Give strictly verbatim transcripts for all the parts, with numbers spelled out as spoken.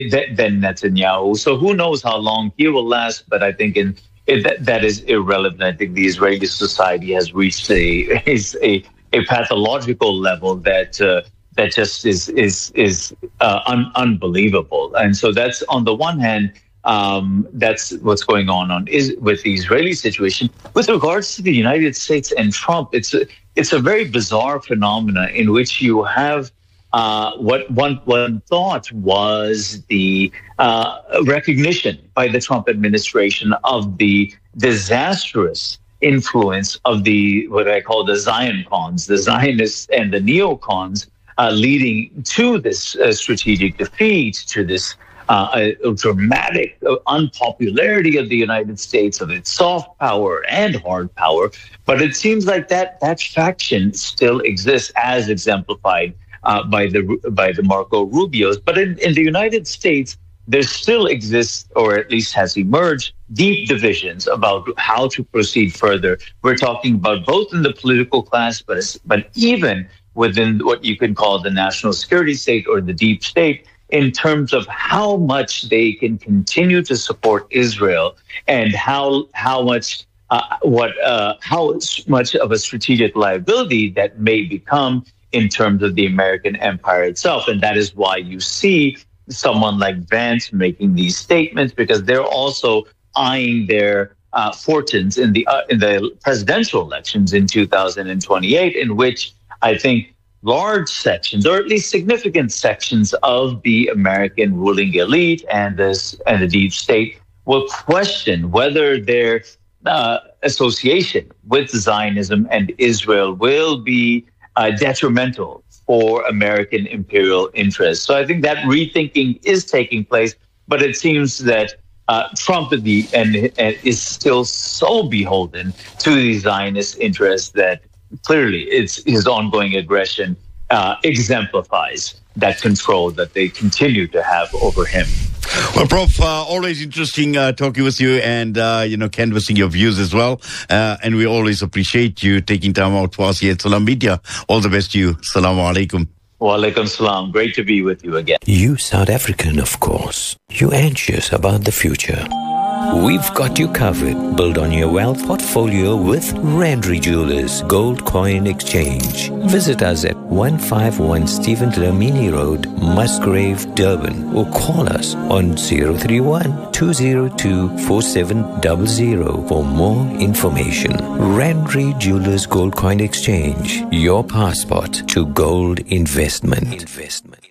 th- than Netanyahu. So who knows how long he will last? But I think in it, that, that is irrelevant. I think the Israeli society has reached a is a, a pathological level that uh, that just is is is uh, un- unbelievable. And so that's on the one hand. Um, that's what's going on on is with the Israeli situation. With regards to the United States and Trump, it's a, it's a very bizarre phenomena in which you have uh, what one one thought was the uh, recognition by the Trump administration of the disastrous influence of the what I call the Zion cons, the Zionists and the neocons, uh, leading to this uh, strategic defeat, to this. Uh, a, a dramatic uh, unpopularity of the United States, of its soft power and hard power. But it seems like that that faction still exists, as exemplified uh, by the by the Marco Rubios. But in, in the United States, there still exists, or at least has emerged, deep divisions about how to proceed further. We're talking about both in the political class, but but even within what you can call the national security state or the deep state, in terms of how much they can continue to support Israel and how how much uh, what uh, how much of a strategic liability that may become in terms of the American empire itself. And that is why you see someone like Vance making these statements, because they're also eyeing their uh, fortunes in the uh, in the presidential elections in two thousand twenty-eight, in which I think large sections, or at least significant sections of the American ruling elite and this and the deep state will question whether their uh, association with Zionism and Israel will be uh, detrimental for American imperial interests. So I think that rethinking is taking place, but it seems that uh, Trump the, and, and is still so beholden to the Zionist interests that clearly, it's his ongoing aggression uh, exemplifies that control that they continue to have over him. Well, Prof, uh, always interesting uh, talking with you and, uh, you know, canvassing your views as well. Uh, and we always appreciate you taking time out for us here at Salam Media. All the best to you. Assalamu alaikum. Wa alaikum salam. Great to be with you again. You South African, of course. You anxious about the future. We've got you covered. Build on your wealth portfolio with Randry Jewelers Gold Coin Exchange. Visit us at one fifty-one Stephen Dlamini Road, Musgrave, Durban, or call us on zero three one, two zero two, four seven zero zero for more information. Randry Jewelers Gold Coin Exchange, your passport to gold investment. Investment.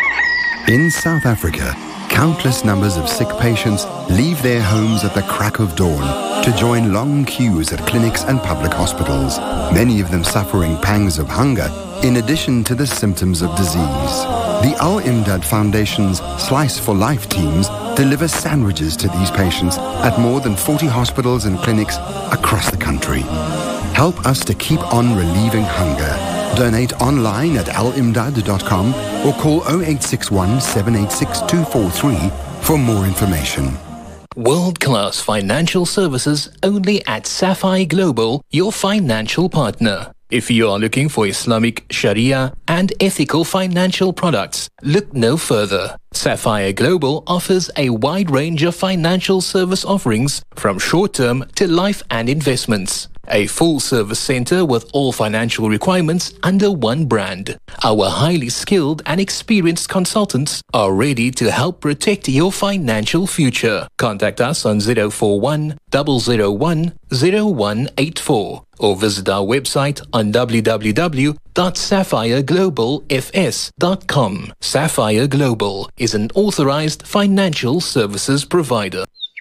In South Africa, countless numbers of sick patients leave their homes at the crack of dawn to join long queues at clinics and public hospitals, many of them suffering pangs of hunger in addition to the symptoms of disease. The Al-Imdad Foundation's Slice for Life teams deliver sandwiches to these patients at more than forty hospitals and clinics across the country. Help us to keep on relieving hunger. Donate online at al imdad dot com or call oh eight six one, seven eight six, two four three for more information. World-class financial services only at Sapphire Global, your financial partner. If you are looking for Islamic Sharia and ethical financial products, look no further. Sapphire Global offers a wide range of financial service offerings from short-term to life and investments. A full-service center with all financial requirements under one brand. Our highly skilled and experienced consultants are ready to help protect your financial future. Contact us on zero four one, zero zero one, zero one eight four or visit our website on w w w dot sapphire global f s dot com. Sapphire Global is an authorized financial services provider.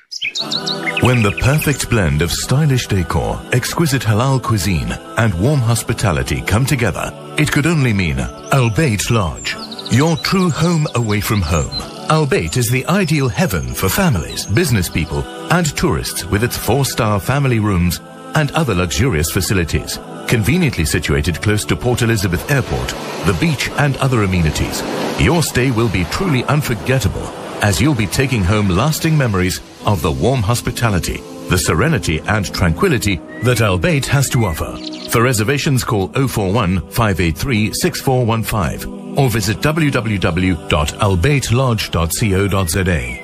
When the perfect blend of stylish decor, exquisite halal cuisine, and warm hospitality come together, it could only mean Al Bayt Lodge, your true home away from home. Al Bayt is the ideal heaven for families, business people, and tourists with its four-star family rooms and other luxurious facilities. Conveniently situated close to Port Elizabeth Airport, the beach, and other amenities, your stay will be truly unforgettable, as you'll be taking home lasting memories of the warm hospitality, the serenity and tranquility that Al Bayt has to offer. For reservations, call oh four one, five eight three, six four one five or visit w w w dot albait lodge dot co dot z a.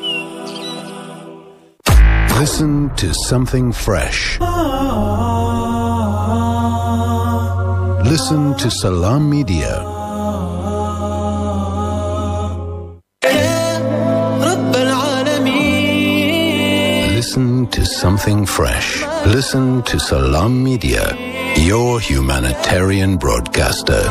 Listen to something fresh. Listen to Salam Media. Listen to something fresh. Listen to Salam Media, your humanitarian broadcaster.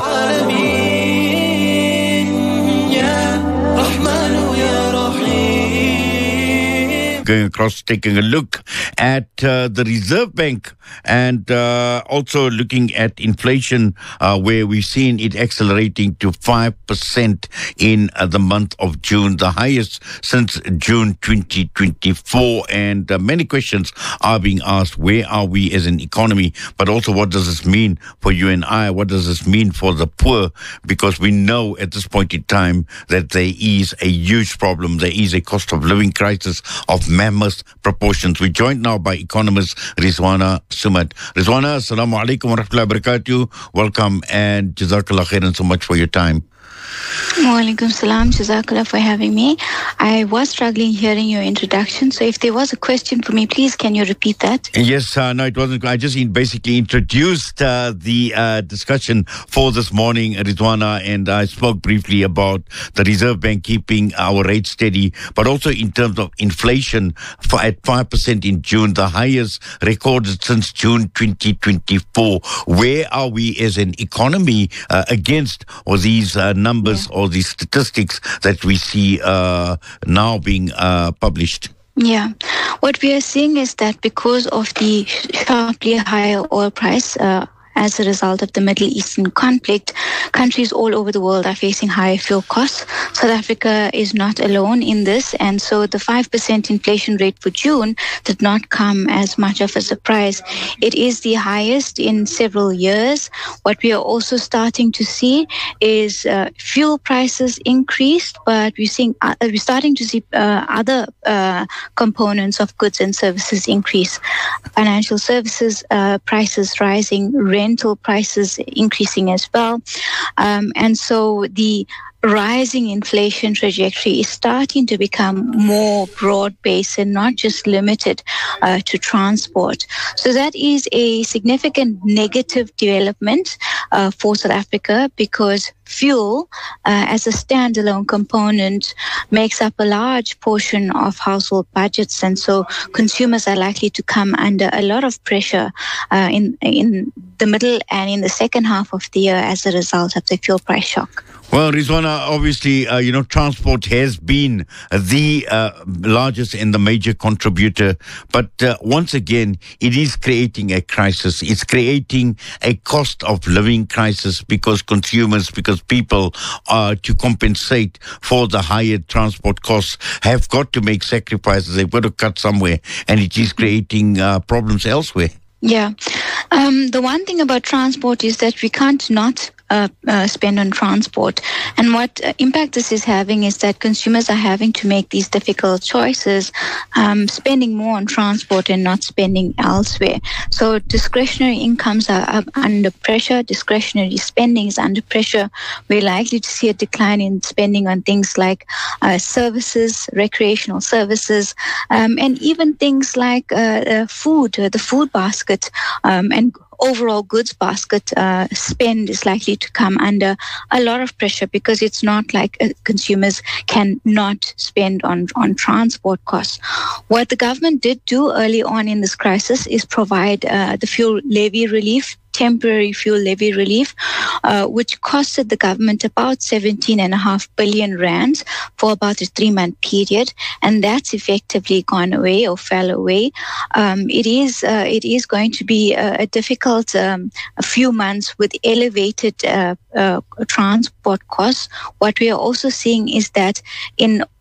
Going across, taking a look at uh, the Reserve Bank and uh, also looking at inflation, uh, where we've seen it accelerating to five percent in uh, the month of June, the highest since June twenty twenty-four. And uh, many questions are being asked. Where are we as an economy? But also, what does this mean for you and I? What does this mean for the poor? Because we know at this point in time that there is a huge problem. There is a cost of living crisis of mammoth proportions. We're joined now by economist Rizwana Sumad. Rizwana, assalamu alaikum wa rahmatullahi wa barakatuh. Welcome and jazakallah khairan so much for your time. Walaikum salam, jazakallah for having me. I was struggling hearing your introduction, so if there was a question for me, please can you repeat that? Yes, uh, no, it wasn't. I just basically introduced uh, the uh, discussion for this morning, Rizwana, and I spoke briefly about the Reserve Bank keeping our rate steady, but also in terms of inflation for at five percent in June, the highest recorded since June twenty twenty-four. Where are we as an economy uh, against all these uh, numbers? Yeah. Or these statistics that we see uh, now being uh, published? Yeah. What we are seeing is that because of the sharply higher oil price, uh, as a result of the Middle Eastern conflict, countries all over the world are facing higher fuel costs. South Africa is not alone in this, and so the five percent inflation rate for June did not come as much of a surprise. It is the highest in several years. What we are also starting to see is uh, fuel prices increased, but we're seeing uh, we're starting to see uh, other uh, components of goods and services increase. Financial services uh, prices rising, rental prices increasing as well. Um, and so the rising inflation trajectory is starting to become more broad-based and not just limited uh, to transport. So that is a significant negative development uh, for South Africa, because fuel uh, as a standalone component makes up a large portion of household budgets, and so consumers are likely to come under a lot of pressure uh, in in the middle and in the second half of the year as a result of the fuel price shock. Well, Rizwana, obviously, uh, you know, transport has been the uh, largest and the major contributor. But uh, once again, it is creating a crisis. It's creating a cost of living crisis because consumers, because people, uh, to compensate for the higher transport costs, have got to make sacrifices. They've got to cut somewhere. And it is creating uh, problems elsewhere. Yeah. Um, the one thing about transport is that we can't not Uh, uh, spend on transport. And what uh, impact this is having is that consumers are having to make these difficult choices, um, spending more on transport and not spending elsewhere. So discretionary incomes are, are under pressure, discretionary spending is under pressure. We're likely to see a decline in spending on things like uh, services, recreational services, um, and even things like uh, uh, food, uh, the food basket, um, and overall goods basket uh, spend is likely to come under a lot of pressure, because it's not like uh, consumers can not spend on, on transport costs. What the government did do early on in this crisis is provide uh, the fuel levy relief, temporary fuel levy relief, uh, which costed the government about seventeen and a half billion rands for about a three-month period, and that's effectively gone away or fell away. Um, it is uh, it is going to be a, a difficult um, a few months with elevated uh, uh, transport costs. What we are also seeing is that in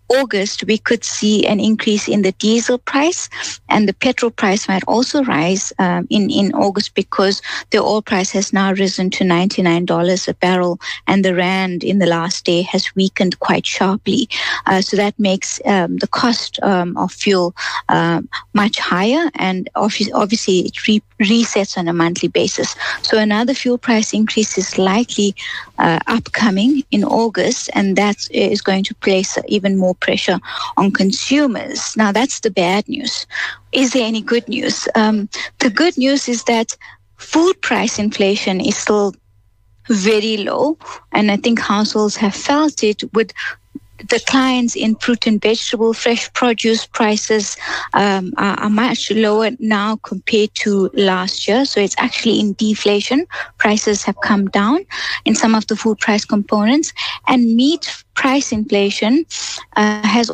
August, we could see an increase in the diesel price, and the petrol price might also rise um, in, in August because the oil price has now risen to ninety-nine dollars a barrel, and the rand in the last day has weakened quite sharply. Uh, so that makes um, the cost um, of fuel um, much higher, and obviously, obviously it re- resets on a monthly basis. So another fuel price increase is likely uh, upcoming in August, and that is going to place even more pressure on consumers. Now, that's the bad news. Is there any good news? Um, the good news is that food price inflation is still very low, and I think households have felt it with declines in fruit and vegetable, fresh produce prices um, are, are much lower now compared to last year. So it's actually in deflation. Prices have come down in some of the food price components, and meat price inflation uh, has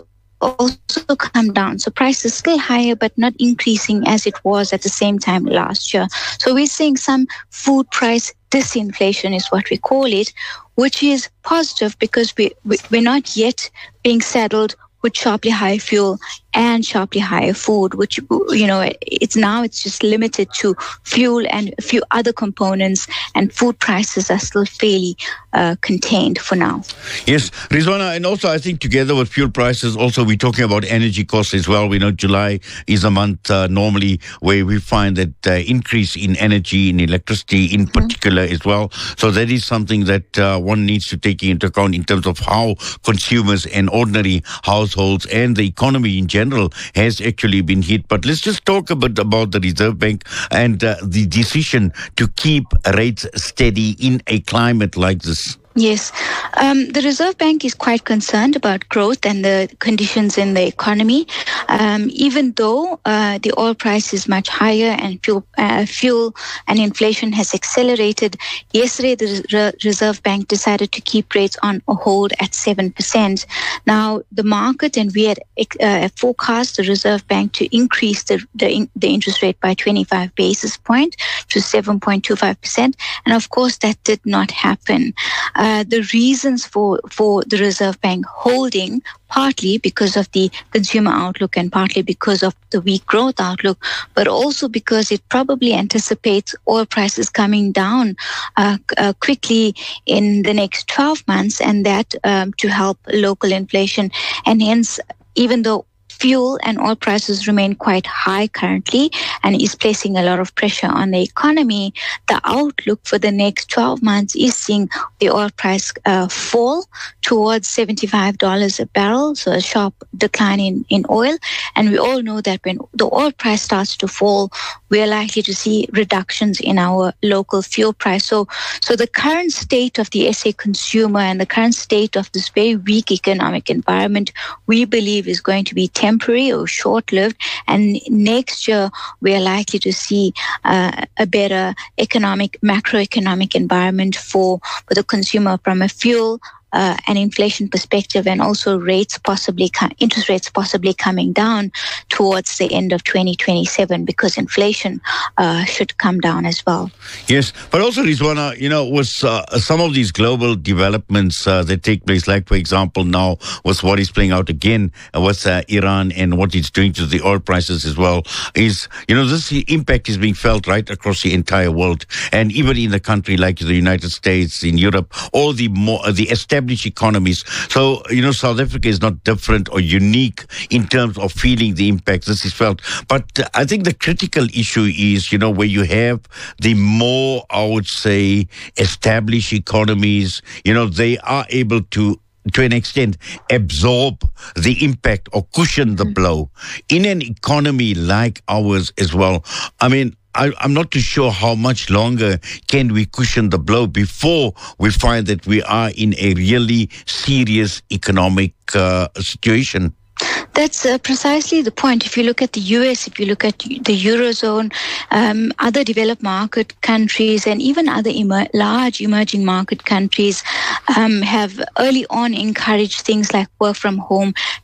also come down. So price is still higher, but not increasing as it was at the same time last year. So we're seeing some food price disinflation is what we call it, which is positive because we, we, we're not yet being saddled with sharply higher fuel and sharply higher food, which, you know, it's now it's just limited to fuel and a few other components, and food prices are still fairly uh, contained for now. Yes, Rizwana, and also I think together with fuel prices, also we're talking about energy costs as well. We know July is a month uh, normally where we find that uh, increase in energy, in electricity in particular mm-hmm. as well. So that is something that uh, one needs to take into account in terms of how consumers and ordinary households and the economy in general has actually been hit. But let's just talk a bit about the Reserve Bank and uh, the decision to keep rates steady in a climate like this. Yes. Um, the Reserve Bank is quite concerned about growth and the conditions in the economy. Um, even though uh, the oil price is much higher and fuel, uh, fuel and inflation has accelerated, yesterday the Re- Reserve Bank decided to keep rates on a hold at seven percent. Now, the market and we had uh, forecast the Reserve Bank to increase the, the, the interest rate by twenty-five basis points to seven point two five percent. And of course, that did not happen. Uh, Uh, the reasons for, for the Reserve Bank holding, partly because of the consumer outlook and partly because of the weak growth outlook, but also because it probably anticipates oil prices coming down uh, uh, quickly in the next twelve months, and that um, to help local inflation. And hence, even though fuel and oil prices remain quite high currently and is placing a lot of pressure on the economy, the outlook for the next twelve months is seeing the oil price uh, fall towards seventy-five dollars a barrel, so a sharp decline in, in oil. And we all know that when the oil price starts to fall, we are likely to see reductions in our local fuel price. So, so the current state of the S A consumer and the current state of this very weak economic environment, we believe is going to be temporary or short-lived, and next year we are likely to see uh, a better economic, macroeconomic environment for, for the consumer from a fuel Uh, an inflation perspective, and also rates possibly, interest rates possibly coming down towards the end of twenty twenty-seven, because inflation uh, should come down as well. Yes, but also, Rizwana, you know, with uh, some of these global developments uh, that take place, like, for example, now with what is playing out again with uh, Iran and what it's doing to the oil prices as well, is, you know, this impact is being felt right across the entire world. And even in a country like the United States, in Europe, all the more, uh, the established economies. So, you know, South Africa is not different or unique in terms of feeling the impact. This is felt. But uh, I think the critical issue is, you know, where you have the more, I would say, established economies, you know, they are able to to an extent, absorb the impact or cushion the blow. In an economy like ours as well, I mean, I, I'm not too sure how much longer can we cushion the blow before we find that we are in a really serious economic uh, situation. That's uh, precisely the point. If you look at the U S, if you look at the Eurozone, um, other developed market countries, and even other emer- large emerging market countries um, have early on encouraged things like work from home,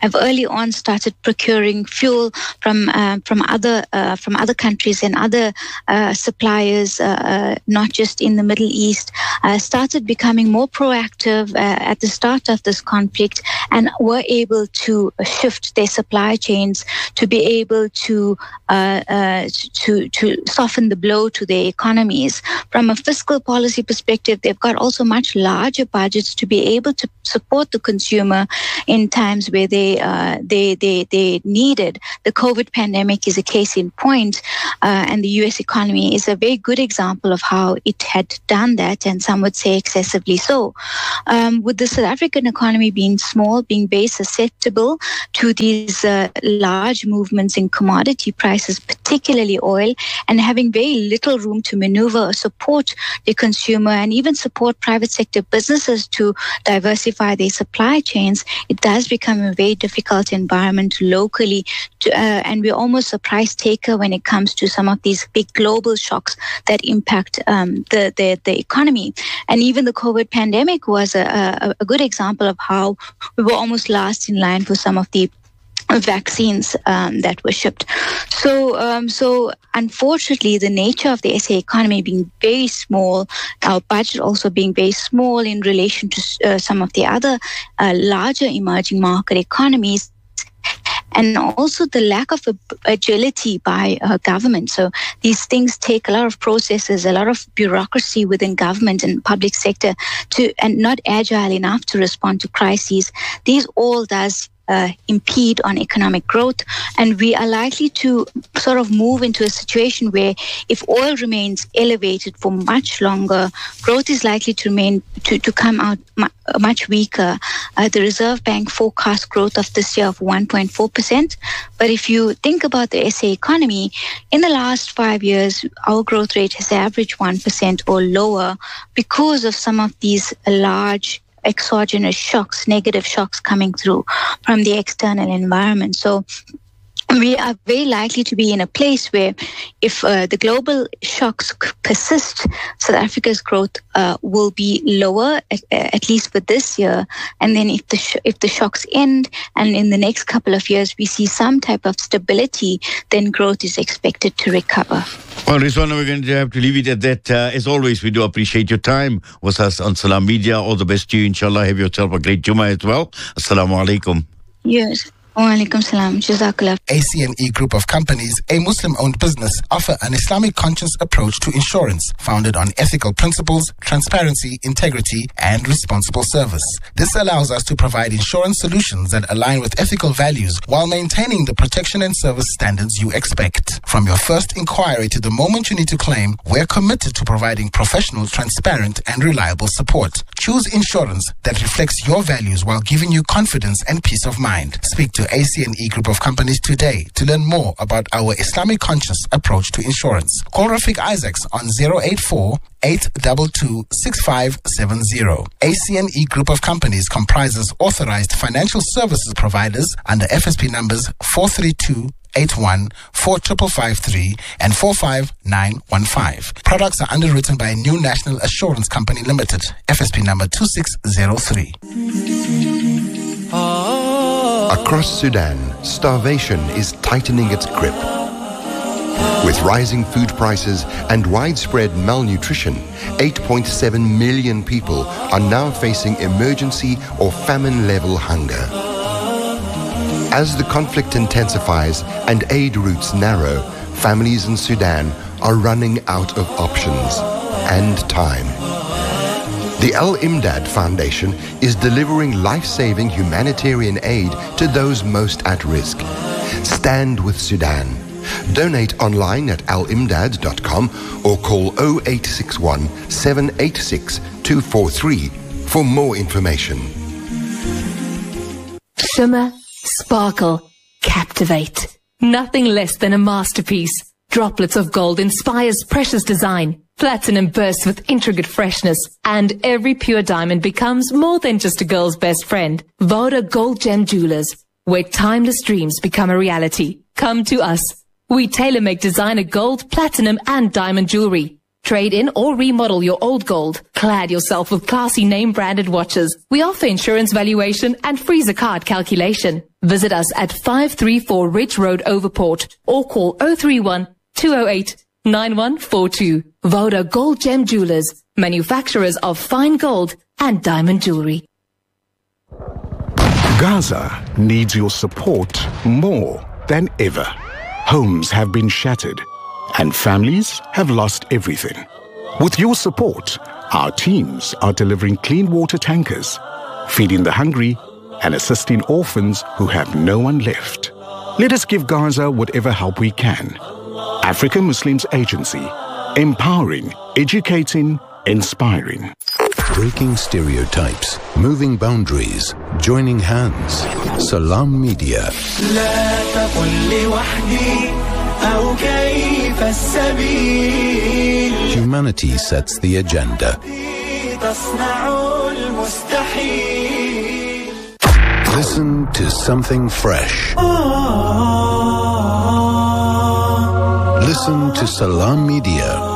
have early on started procuring fuel from uh, from other uh, from other countries and other uh, suppliers, uh, uh, not just in the Middle East, uh, started becoming more proactive uh, at the start of this conflict, and were able to shift their supply chains to be able to uh, uh, to to soften the blow to their economies. From a fiscal policy perspective, they've got also much larger budgets to be able to support the consumer in times where they uh, they they they needed. The COVID pandemic is a case in point, uh, and the U S economy is a very good example of how it had done that, and some would say excessively so. Um, with the South African economy being small, being very susceptible to these uh, large movements in commodity prices, particularly oil, and having very little room to maneuver or support the consumer and even support private sector businesses to diversify their supply chains, it does become a very difficult environment locally. To, uh, and we're almost a price taker when it comes to some of these big global shocks that impact um, the, the, the economy. And even the COVID pandemic was a, a, a good example of how we were almost last in line for some of the vaccines um, that were shipped. So, um, so unfortunately, the nature of the S A economy being very small, our budget also being very small in relation to uh, some of the other uh, larger emerging market economies, and also the lack of agility by uh, government. So these things take a lot of processes, a lot of bureaucracy within government and public sector, to and not agile enough to respond to crises. These all does Uh, impede on economic growth, and we are likely to sort of move into a situation where if oil remains elevated for much longer, growth is likely to remain to, to come out mu- much weaker. Uh, the Reserve Bank forecasts growth of this year of one point four percent, but if you think about the S A economy, in the last five years, our growth rate has averaged one percent or lower because of some of these large exogenous shocks, negative shocks coming through from the external environment. So we are very likely to be in a place where if uh, the global shocks persist, South Africa's growth uh, will be lower, at, at least for this year. And then if the sh- if the shocks end and in the next couple of years we see some type of stability, then growth is expected to recover. Well, Rizwana, we're going to have to leave it at that. Uh, as always, we do appreciate your time with us on Salam Media. All the best to you, inshallah. Have yourself a great Jummah as well. Assalamu alaikum. Yes. Wa alaikum salam. Jazakallah. A C N E Group of Companies, a Muslim-owned business, offer an Islamic conscious approach to insurance founded on ethical principles, transparency, integrity, and responsible service. This allows us to provide insurance solutions that align with ethical values while maintaining the protection and service standards you expect. From your first inquiry to the moment you need to claim, we're committed to providing professional, transparent, and reliable support. Choose insurance that reflects your values while giving you confidence and peace of mind. Speak to A C N E Group of Companies today to learn more about our Islamic conscious approach to insurance. Call Rafiq Isaacs on zero eight four, eight two two, six five seven zero. A C N E Group of Companies comprises authorized financial services providers under F S P numbers four three two eight one, four five five three and four five nine one five. Products are underwritten by New National Assurance Company Limited, F S P number two six zero three. Across Sudan, starvation is tightening its grip. With rising food prices and widespread malnutrition, eight point seven million people are now facing emergency or famine-level hunger. As the conflict intensifies and aid routes narrow, families in Sudan are running out of options and time. The Al-Imdad Foundation is delivering life-saving humanitarian aid to those most at risk. Stand with Sudan. Donate online at al imdad dot com or call zero eight six one, seven eight six, two four three for more information. Shimmer, sparkle, captivate. Nothing less than a masterpiece. Droplets of gold inspires precious design. Platinum bursts with intricate freshness, and every pure diamond becomes more than just a girl's best friend. Voda Gold Gem Jewelers, where timeless dreams become a reality. Come to us. We tailor-make designer gold, platinum, and diamond jewelry. Trade in or remodel your old gold. Clad yourself with classy name-branded watches. We offer insurance valuation and free Zakat calculation. Visit us at five thirty-four Ridge Road, Overport, or call oh three one, two oh eight, nine one four two. Voda Gold Gem Jewelers, manufacturers of fine gold and diamond jewelry. Gaza needs your support more than ever. Homes have been shattered and families have lost everything. With your support, our teams are delivering clean water tankers, feeding the hungry, and assisting orphans who have no one left. Let us give Gaza whatever help we can. African Muslims Agency, empowering, educating, inspiring. Breaking stereotypes, moving boundaries, joining hands. Salam Media. Humanity sets the agenda. Listen to something fresh. Listen to Salam Media.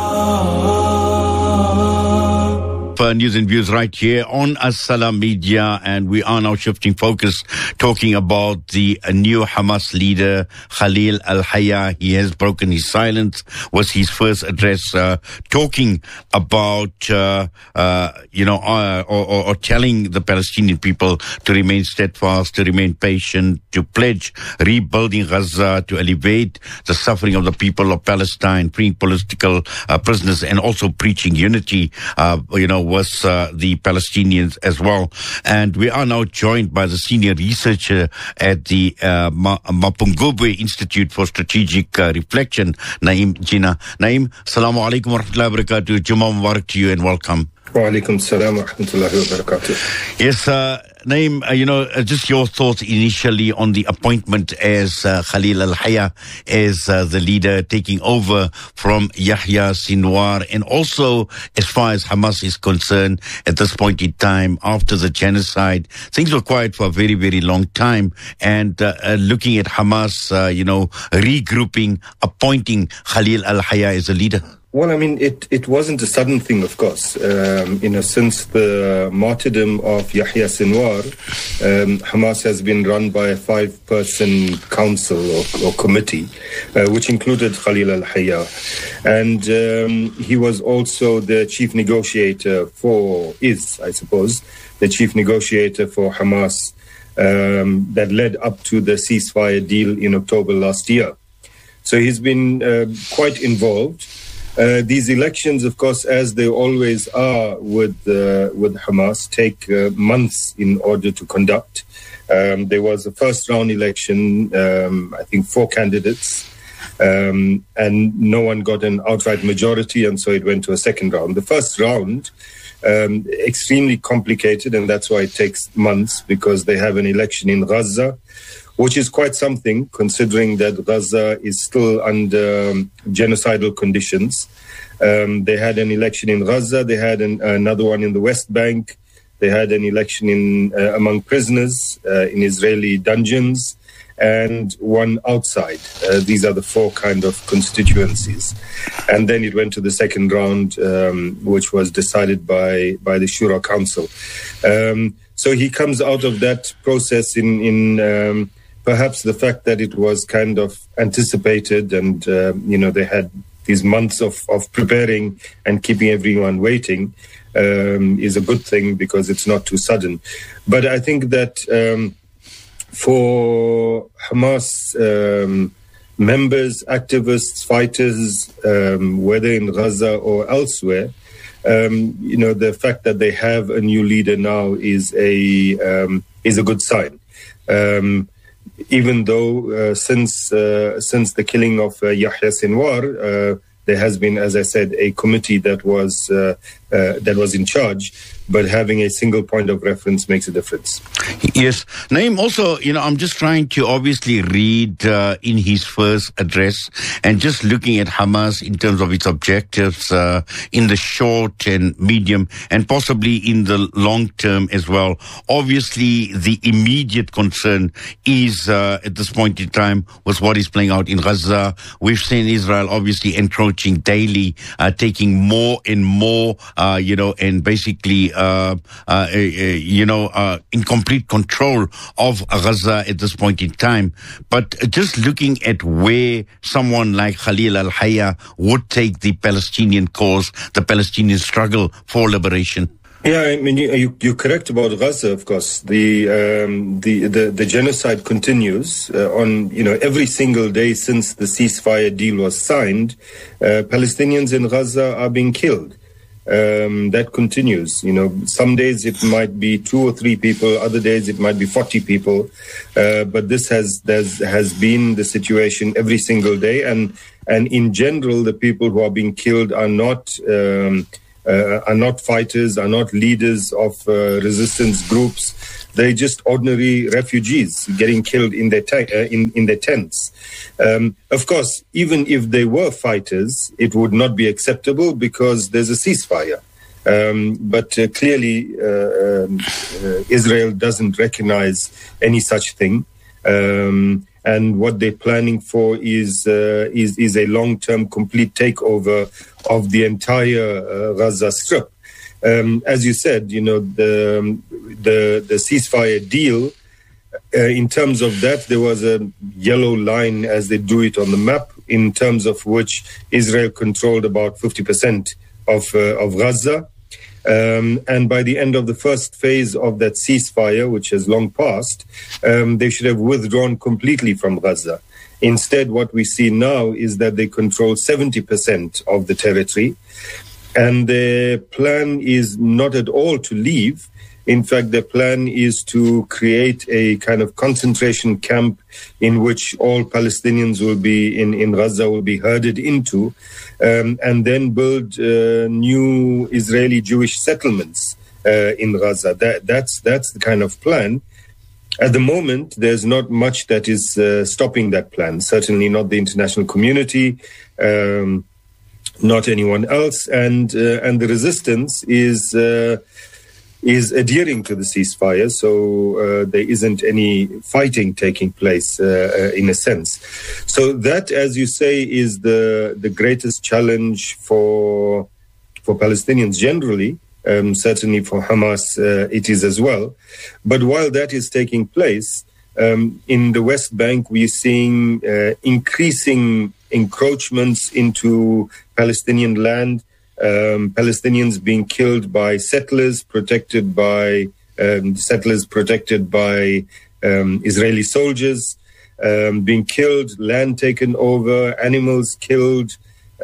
Uh, news and views right here on As-Salam Media, and we are now shifting focus, talking about the uh, new Hamas leader Khalil al-Hayya. He has broken his silence. Was his first address uh, talking about uh, uh, you know uh, or, or, or telling the Palestinian people to remain steadfast, to remain patient, to pledge rebuilding Gaza, to alleviate the suffering of the people of Palestine, freeing political uh, prisoners, and also preaching unity. Uh, you know. was uh, the Palestinians as well. And we are now joined by the senior researcher at the uh, Ma- Mapungubwe Institute for Strategic uh, Reflection, Naeem Jinnah. Naeem, Assalamu alaikum wa rahmatullahi wa barakatuh. Jummah Mubarak to you and welcome. Wa alaikum salam wa rahmatullahi wa barakatuh. Yes, uh, Naeem, uh, you know, uh, just your thoughts initially on the appointment as uh, Khalil al-Hayya as uh, the leader taking over from Yahya Sinwar, and also as far as Hamas is concerned at this point in time after the genocide. Things were quiet for a very, very long time, and uh, uh, looking at Hamas, uh, you know, regrouping, appointing Khalil al-Hayya as a leader. Well, I mean, it, it wasn't a sudden thing, of course. Um, you know, since the martyrdom of Yahya Sinwar, um, Hamas has been run by a five-person council or, or committee, uh, which included Khalil al-Hayya. And um, he was also the chief negotiator for, is, I suppose, the chief negotiator for Hamas um, that led up to the ceasefire deal in October last year. So he's been uh, quite involved. Uh, these elections, of course, as they always are with uh, with Hamas, take uh, months in order to conduct. Um, there was a first round election, um, I think four candidates, um, and no one got an outright majority, and so it went to a second round. The first round, um, extremely complicated, and that's why it takes months, because they have an election in Gaza, which is quite something, considering that Gaza is still under um, genocidal conditions. Um, they had an election in Gaza, they had an, another one in the West Bank, they had an election in uh, among prisoners uh, in Israeli dungeons, and one outside. Uh, these are the four kind of constituencies. And then it went to the second round, um, which was decided by, by the Shura Council. Um, so he comes out of that process in... in um, perhaps the fact that it was kind of anticipated, and, uh, you know, they had these months of, of preparing and keeping everyone waiting um, is a good thing, because it's not too sudden. But I think that um, for Hamas um, members, activists, fighters, um, whether in Gaza or elsewhere, um, you know, the fact that they have a new leader now is a, um, is a good sign. Um, Even though uh, since uh, since the killing of uh, Yahya Sinwar, uh, there has been, as I said, a committee that was uh, uh, that was in charge, but having a single point of reference makes a difference. Yes. Naeem, also, you know, I'm just trying to obviously read uh, in his first address, and just looking at Hamas in terms of its objectives uh, in the short and medium, and possibly in the long term as well. Obviously, the immediate concern is, uh, at this point in time, with what is playing out in Gaza. We've seen Israel obviously encroaching daily, uh, taking more and more uh, you know, and basically, uh, uh, uh, you know, uh, in complete control of Gaza at this point in time. But just looking at where someone like Khalil al-Hayya would take the Palestinian cause, the Palestinian struggle for liberation. Yeah, I mean, you, you're correct about Gaza, of course. The um, the, the the genocide continues uh, on, you know, every single day since the ceasefire deal was signed. Uh, Palestinians in Gaza are being killed. Um, that continues. You know, some days it might be two or three people, other days it might be forty people. Uh, but this has has has been the situation every single day, and and in general, the people who are being killed are not. Um, Uh, are not fighters, are not leaders of uh, resistance groups. They're just ordinary refugees getting killed in their te- uh, in, in their tents. Um, of course, even if they were fighters, it would not be acceptable because there's a ceasefire. Um, but uh, clearly, uh, um, uh, Israel doesn't recognize any such thing. Um, and what they're planning for is uh, is is a long-term, complete takeover of the entire uh, Gaza Strip. Um, as you said, you know, the the, the ceasefire deal. Uh, in terms of that, there was a yellow line, as they drew it on the map, in terms of which Israel controlled about fifty percent of uh, of Gaza. Um, and by the end of the first phase of that ceasefire, which has long passed, um, they should have withdrawn completely from Gaza. Instead, what we see now is that they control seventy percent of the territory. And their plan is not at all to leave. In fact, their plan is to create a kind of concentration camp in which all Palestinians will be in, in Gaza will be herded into, um, and then build uh, new Israeli Jewish settlements uh, in Gaza. That, that's that's the kind of plan. At the moment, there's not much that is uh, stopping that plan. Certainly not the international community, um, not anyone else, and uh, and the resistance is. Uh, is adhering to the ceasefire, so uh, there isn't any fighting taking place uh, in a sense. So that, as you say, is the the greatest challenge for for Palestinians generally. Um, certainly for Hamas, uh, it is as well. But while that is taking place, um, in the West Bank, we're seeing uh, increasing encroachments into Palestinian land. Um, Palestinians being killed by settlers, protected by um, settlers protected by um, Israeli soldiers, um, being killed, land taken over, animals killed,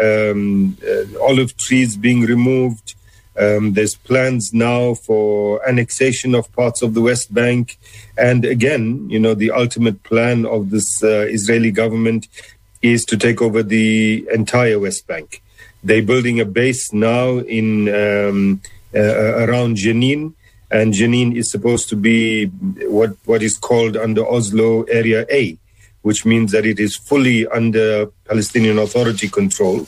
um, uh, olive trees being removed. Um, there's plans now for annexation of parts of the West Bank. And again, you know, the ultimate plan of this uh, Israeli government is to take over the entire West Bank. They're building a base now in um, uh, around Jenin, and Jenin is supposed to be what what is called under Oslo Area A, which means that it is fully under Palestinian Authority control,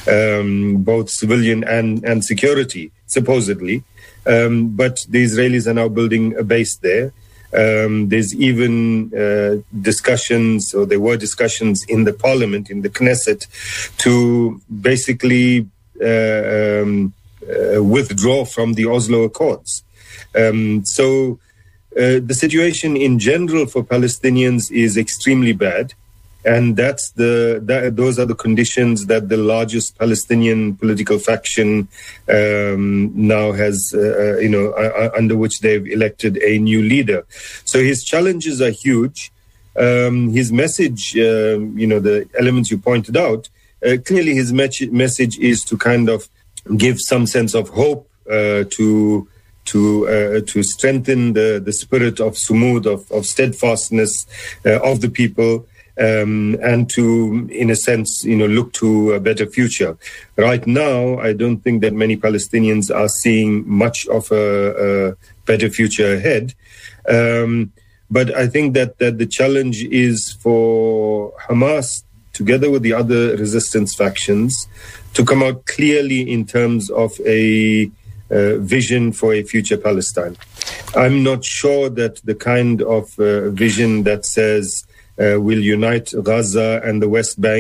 um, both civilian and, and security, supposedly. Um, but the Israelis are now building a base there. Um, there's even uh, discussions, or there were discussions in the parliament, in the Knesset, to basically uh, um, uh, withdraw from the Oslo Accords. Um, so uh, the situation in general for Palestinians is extremely bad. And that's the that, those are the conditions that the largest Palestinian political faction um, now has, uh, you know, uh, under which they've elected a new leader. So his challenges are huge. Um, his message, uh, you know, the elements you pointed out, uh, clearly his me- message is to kind of give some sense of hope, uh, to to uh, to strengthen the, the spirit of sumud, of, of steadfastness uh, of the people. Um, and to, in a sense, you know, look to a better future. Right now, I don't think that many Palestinians are seeing much of a, a better future ahead. Um, but I think that, that the challenge is for Hamas, together with the other resistance factions, to come out clearly in terms of a uh, vision for a future Palestine. I'm not sure that the kind of uh, vision that says, Uh, will unite Gaza and the West Bank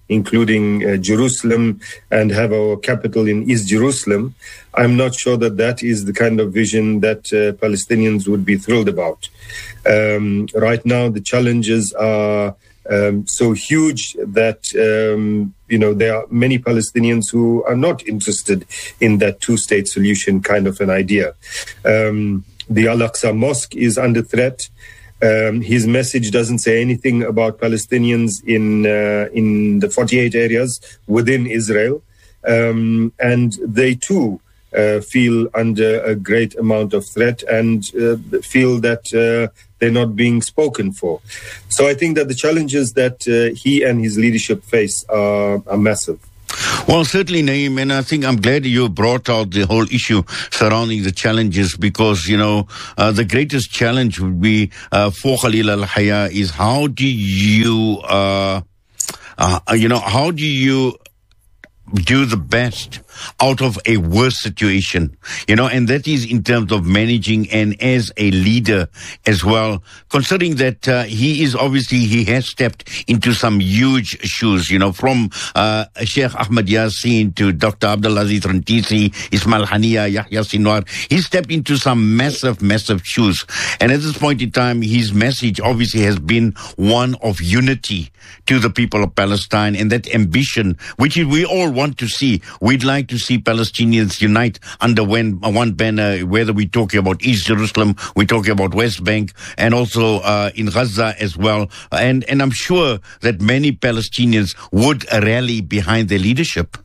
including uh, Jerusalem, and have our capital in East Jerusalem, I'm not sure that that is the kind of vision that uh, Palestinians would be thrilled about. Um, right now, the challenges are um, so huge that, um, you know, there are many Palestinians who are not interested in that two-state solution kind of an idea. Um, the Al-Aqsa Mosque is under threat. Um, his message doesn't say anything about Palestinians in uh, in the forty-eight areas within Israel. Um, and they too uh, feel under a great amount of threat and uh, feel that uh, they're not being spoken for. So I think that the challenges that uh, he and his leadership face are, are massive. Well, certainly, Naeem, and I think I'm glad you brought out the whole issue surrounding the challenges because, you know, uh, the greatest challenge would be uh, for Khalil al-Hayya is how do you, uh, uh, you know, how do you do the best out of a worse situation, you know, and that is in terms of managing and as a leader as well, considering that uh, he is obviously, he has stepped into some huge shoes, you know, from uh, Sheikh Ahmed Yassin to Doctor Abdulaziz Rantisi, Ismail Haniya, Yahya Sinwar. He stepped into some massive, massive shoes. And at this point in time, his message obviously has been one of unity to the people of Palestine and that ambition, which we all want to see. We'd like to see Palestinians unite under one, one banner, whether we're talking about East Jerusalem, we're talking about West Bank, and also uh, in Gaza as well. And, and I'm sure that many Palestinians would rally behind their leadership.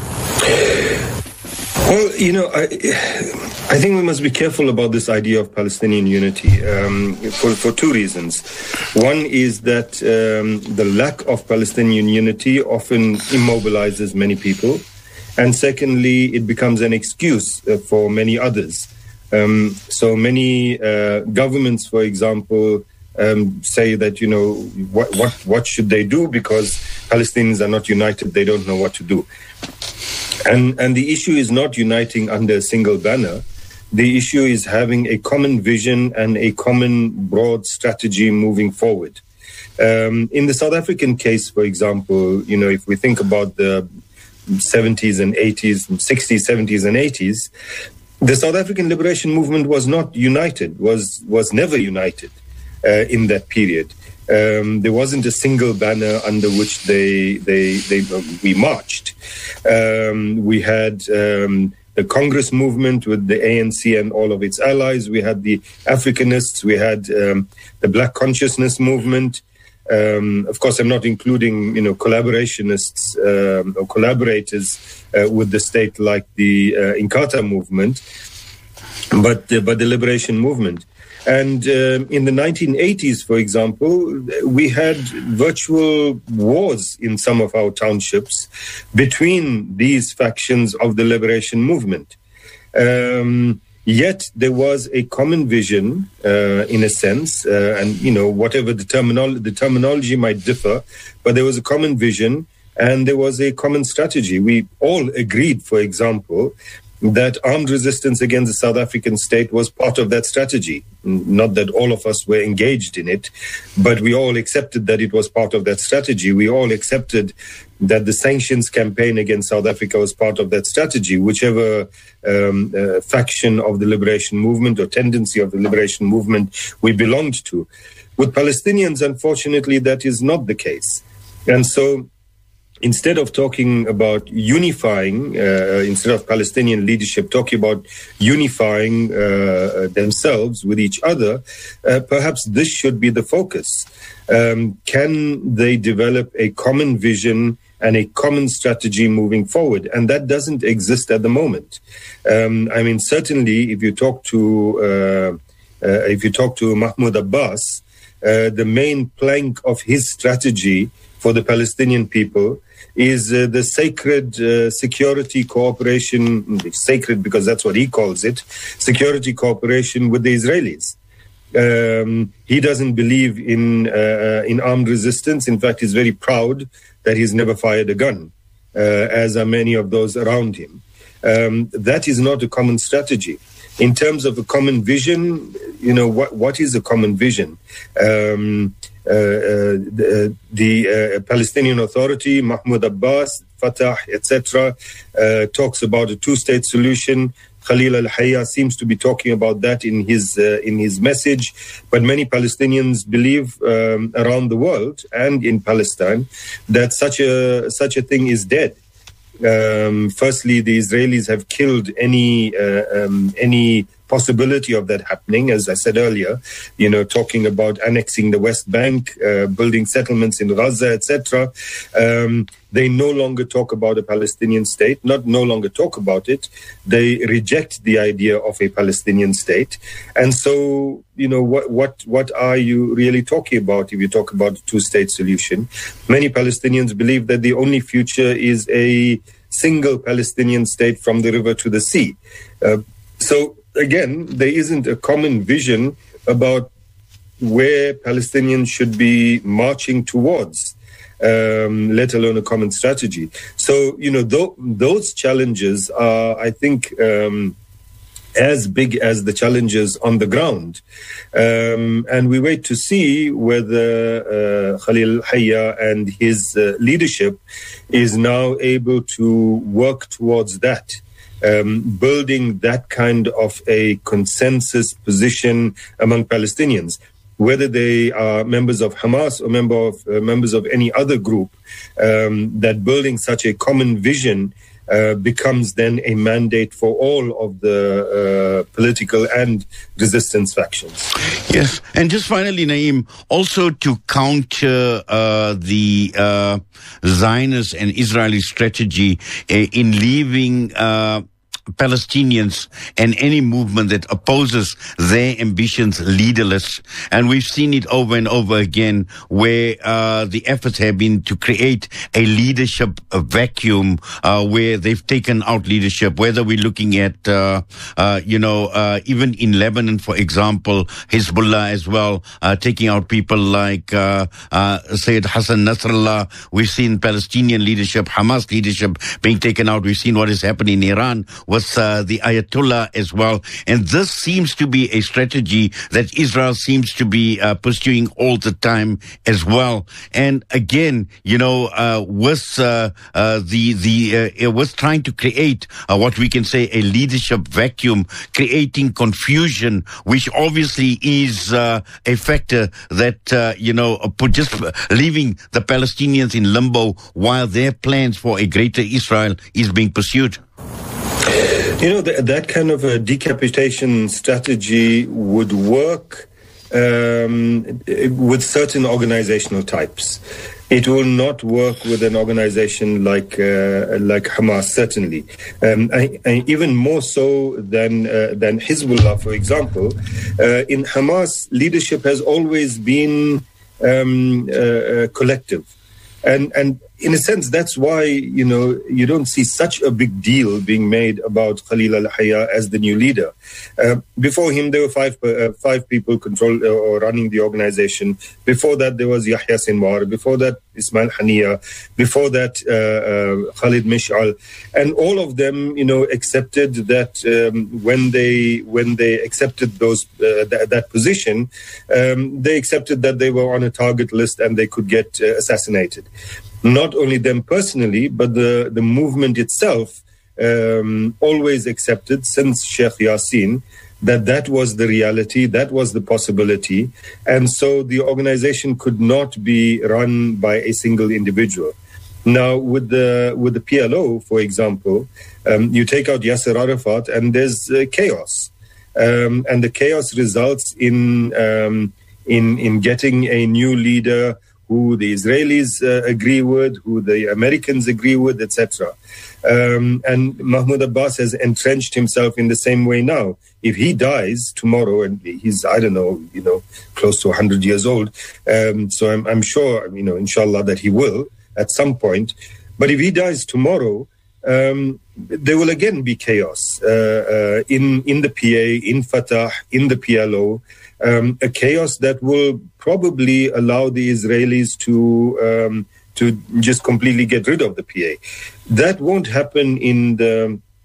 Well, you know, I, I think we must be careful about this idea of Palestinian unity um, for, for two reasons. One is that um, the lack of Palestinian unity often immobilizes many people. And secondly, it becomes an excuse uh, for many others. Um, so many uh, governments, for example, um, say that, you know, what, what, what should they do? Because Palestinians are not united, they don't know what to do. And, and the issue is not uniting under a single banner. The issue is having a common vision and a common broad strategy moving forward. Um, in the South African case, for example, you know, if we think about the seventies and eighties, sixties, seventies and eighties, the South African liberation movement was not united, was was never united uh, in that period. Um, there wasn't a single banner under which they they they uh, we marched. Um, we had um, the Congress movement with the A N C and all of its allies. We had the Africanists. We had um, the Black Consciousness movement. Um, of course, I'm not including, you know, collaborationists um, or collaborators uh, with the state like the uh, Inkatha movement, but uh, but the liberation movement. And um, in the nineteen eighties, for example, we had virtual wars in some of our townships between these factions of the liberation movement. Um, Yet there was a common vision, uh, in a sense, uh, and, you know, whatever the, terminolo- the terminology might differ, but there was a common vision and there was a common strategy. We all agreed, for example, that armed resistance against the South African state was part of that strategy. Not that all of us were engaged in it, but we all accepted that it was part of that strategy. We all accepted that the sanctions campaign against South Africa was part of that strategy, whichever um, uh, faction of the liberation movement or tendency of the liberation movement we belonged to. With Palestinians, unfortunately, that is not the case. And so instead of talking about unifying, uh, instead of Palestinian leadership talking about unifying uh, themselves with each other, uh, perhaps this should be the focus. Um, can they develop a common vision and a common strategy moving forward? And that doesn't exist at the moment. Um, I mean, certainly, if you talk to uh, uh, if you talk to Mahmoud Abbas, uh, the main plank of his strategy for the Palestinian people is uh, the sacred uh, security cooperation, sacred because that's what he calls it, security cooperation with the Israelis. Um, he doesn't believe in uh, in armed resistance. In fact, he's very proud that he's never fired a gun, uh, as are many of those around him. Um, that is not a common strategy. In terms of a common vision, you know, what what is a common vision? Um, uh, uh, the the uh, Palestinian Authority, Mahmoud Abbas, Fatah, et cetera, uh, talks about a two-state solution. Khalil al-Hayya seems to be talking about that in his uh, in his message, but many Palestinians believe um, around the world and in Palestine that such a such a thing is dead. Um, firstly, the Israelis have killed any uh, um, any possibility of that happening, as I said earlier. You know, talking about annexing the West Bank, uh, building settlements in Gaza, et cetera. Um, they no longer talk about a Palestinian state. Not no longer talk about it. They reject the idea of a Palestinian state. And so, you know, what what what are you really talking about if you talk about a two-state solution? Many Palestinians believe that the only future is a single Palestinian state from the river to the sea. Uh, so again, there isn't a common vision about where Palestinians should be marching towards, um, let alone a common strategy. So, you know, th- those challenges are, I think, um, as big as the challenges on the ground. Um, and we wait to see whether uh, Khalil Hayya and his uh, leadership is now able to work towards that. Um, building that kind of a consensus position among Palestinians, whether they are members of Hamas or member of, uh, members of any other group, um, that building such a common vision uh, becomes then a mandate for all of the uh, political and resistance factions. Yes, and just finally, Naeem, also to counter uh, the uh, Zionist and Israeli strategy uh, in leaving uh, Palestinians and any movement that opposes their ambitions leaderless. And we've seen it over and over again where uh, the efforts have been to create a leadership vacuum uh, where they've taken out leadership, whether we're looking at, uh, uh, you know, uh, even in Lebanon, for example, Hezbollah as well, uh, taking out people like uh, uh, Sayyid Hassan Nasrallah. We've seen Palestinian leadership, Hamas leadership being taken out. We've seen what has happened in Iran with uh, the Ayatollah as well. And this seems to be a strategy that Israel seems to be uh, pursuing all the time as well. And again, you know, uh, with uh, uh, the the uh, with trying to create uh, what we can say a leadership vacuum, creating confusion, which obviously is uh, a factor that uh, you know put just leaving the Palestinians in limbo while their plans for a greater Israel is being pursued. You know, th- that kind of a decapitation strategy would work um, with certain organizational types. It will not work with an organization like uh, like Hamas, certainly. Um, I, I, even more so than uh, than Hezbollah, for example. Uh, in Hamas, leadership has always been um, uh, uh, collective. And and in a sense, that's why, you know, you don't see such a big deal being made about Khalil al-Hayya as the new leader. Uh, before him, there were five uh, five people control uh, or running the organization. Before that, there was Yahya Sinwar. Before that, Ismail Haniya. Before that, uh, uh, Khalid Mish'al. And all of them, you know, accepted that um, when they when they accepted those uh, th- that position, um, they accepted that they were on a target list and they could get uh, assassinated. Not only them personally, but the, the movement itself um, always accepted since Sheikh Yassin that that was the reality, that was the possibility. And so the organization could not be run by a single individual. Now, with the with the P L O, for example, um, you take out Yasser Arafat and there's uh, chaos. Um, and the chaos results in, um, in, in getting a new leader who the Israelis uh, agree with, who the Americans agree with, et cetera. Um, and Mahmoud Abbas has entrenched himself in the same way now. If he dies tomorrow, and he's, I don't know, you know, close to one hundred years old, um, so I'm, I'm sure, you know, inshallah, that he will at some point. But if he dies tomorrow, um, there will again be chaos uh, uh, in, in the P A, in Fatah, in the P L O. Um, a chaos that will probably allow the Israelis to um, to just completely get rid of the P A. That won't happen in the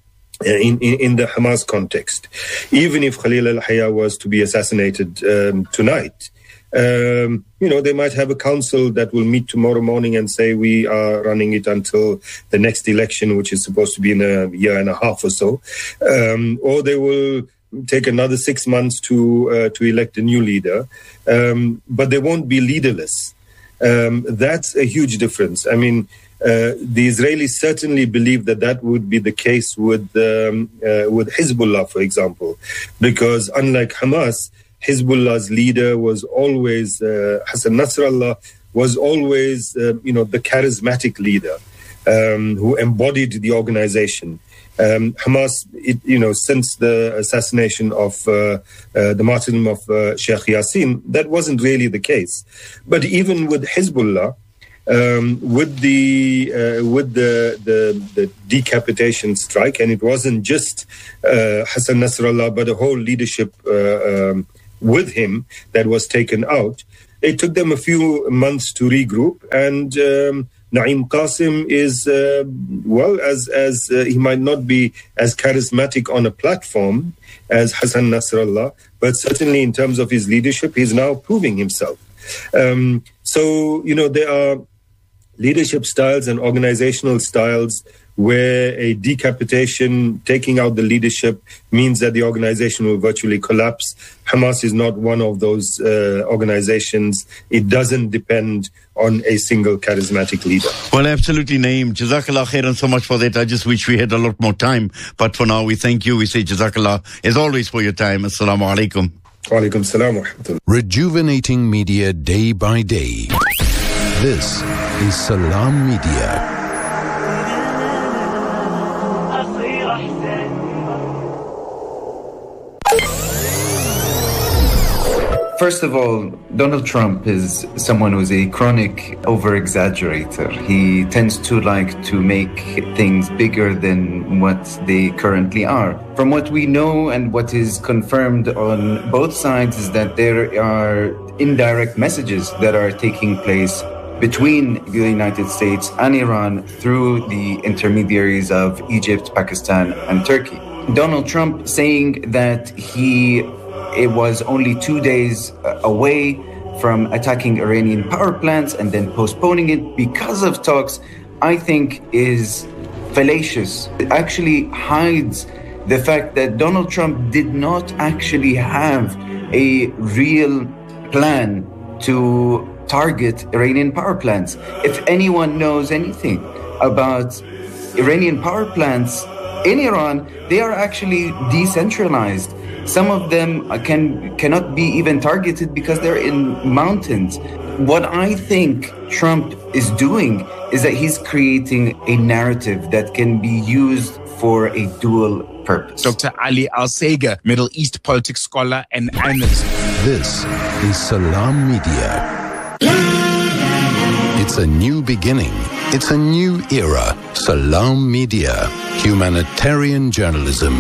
In, in, in the Hamas context. Even if Khalil al-Hayya was to be assassinated um, tonight, um, you know, they might have a council that will meet tomorrow morning and say we are running it until the next election, which is supposed to be in a year and a half or so. Um, or they will take another six months to uh, to elect a new leader. Um, but they won't be leaderless. Um, that's a huge difference. I mean, Uh, the Israelis certainly believe that that would be the case with um, uh, with Hezbollah, for example, because unlike Hamas, Hezbollah's leader was always uh, Hassan Nasrallah was always uh, you know the charismatic leader um, who embodied the organization. Um, Hamas, it, you know, since the assassination of uh, uh, the martyrdom of uh, Sheikh Yassin, that wasn't really the case. But even with Hezbollah. Um, with the uh, with the, the the decapitation strike, and it wasn't just uh, Hassan Nasrallah, but a whole leadership uh, um, with him that was taken out. It took them a few months to regroup, and um, Naim Qasim is uh, well, as as uh, he might not be as charismatic on a platform as Hassan Nasrallah, but certainly in terms of his leadership, he's now proving himself. Um, so you know there are leadership styles and organizational styles where a decapitation, taking out the leadership, means that the organization will virtually collapse. Hamas is not one of those uh, organizations. It doesn't depend on a single charismatic leader. Well, absolutely, Naeem. Jazakallah khairan so much for that. I just wish we had a lot more time. But for now, we thank you. We say Jazakallah, as always, for your time. Assalamu alaikum. Wa alaikum salam wa rahmatullah. Rejuvenating media day by day. This is Salam Media. First of all, Donald Trump is someone who's a chronic over-exaggerator. He tends to like to make things bigger than what they currently are. From what we know and what is confirmed on both sides is that there are indirect messages that are taking place between the United States and Iran through the intermediaries of Egypt, Pakistan, and Turkey. Donald Trump saying that he it was only two days away from attacking Iranian power plants and then postponing it because of talks, I think is fallacious. It actually hides the fact that Donald Trump did not actually have a real plan to target Iranian power plants. If anyone knows anything about Iranian power plants in Iran, they are actually decentralized. Some of them can cannot be even targeted because they're in mountains. What I think Trump is doing is that he's creating a narrative that can be used for a dual purpose. Doctor Ali Al-Sega, Middle East politics scholar and analyst. This is Salam Media. It's a new beginning. It's a new era. Salam Media. Humanitarian journalism.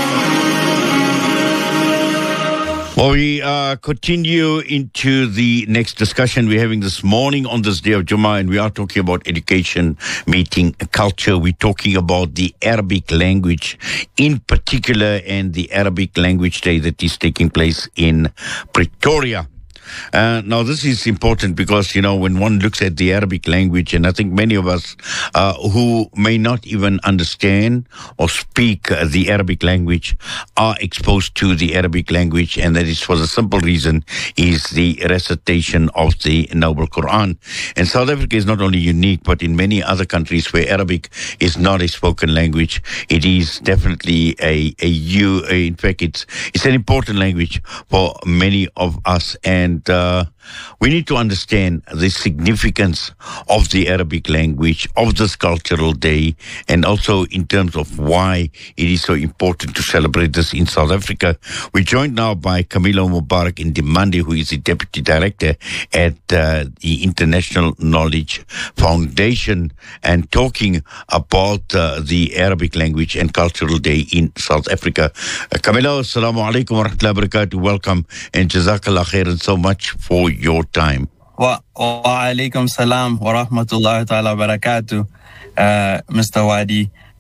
Well, we uh, continue into the next discussion we're having this morning on this day of Jummah, and we are talking about education, meeting culture. We're talking about the Arabic language in particular and the Arabic Language Day that is taking place in Pretoria. Uh, now, this is important because, you know, when one looks at the Arabic language, and I think many of us uh, who may not even understand or speak uh, the Arabic language are exposed to the Arabic language, and that is for the simple reason is the recitation of the Noble Quran. And South Africa is not only unique, but in many other countries where Arabic is not a spoken language, it is definitely a, a, a, a in fact, it's, it's an important language for many of us. And Uh, we need to understand the significance of the Arabic language, of this cultural day, and also in terms of why it is so important to celebrate this in South Africa. We're joined now by Camilo Mubarak Ndimande, who is the Deputy Director at uh, the International Knowledge Foundation, and talking about uh, the Arabic language and cultural day in South Africa. Uh, Camilo, assalamu alaikum wa rahmatullahi wa barakatuh. Welcome, and jazakallah khairan so much for your time. Wa alaikum salam wa rahmatullahi ta'ala wa barakatuh, uh, Mister Wadi.